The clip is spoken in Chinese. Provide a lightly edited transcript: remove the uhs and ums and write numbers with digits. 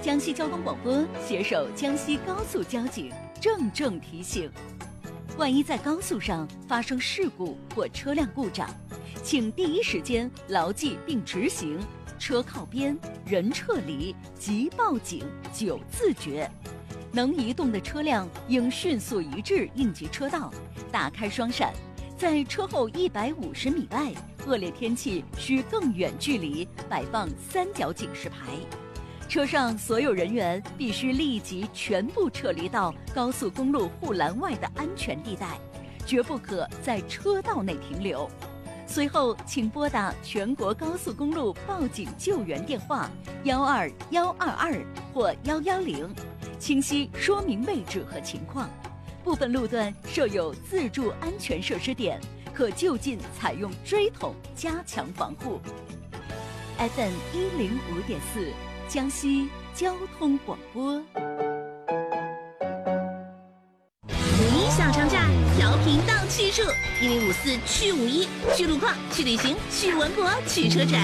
江西交通广播携手江西高速交警郑重提醒：万一在高速上发生事故或车辆故障，请第一时间牢记并执行车靠边、人撤离、即报警9字诀。能移动的车辆应迅速移至应急车道，打开双闪，在车后150米外，恶劣天气需更远距离摆放3角警示牌。车上所有人员必须立即全部撤离到高速公路护栏外的安全地带，绝不可在车道内停留。随后，请拨打全国高速公路报警救援电话12122或110，清晰说明位置和情况。部分路段设有自助安全设施点，可就近采用锥桶加强防护。FM 105.4，江西交通广播。 5.1小长假，调频到期处，1054去5.1，去路况，去旅行，去文博，去车展。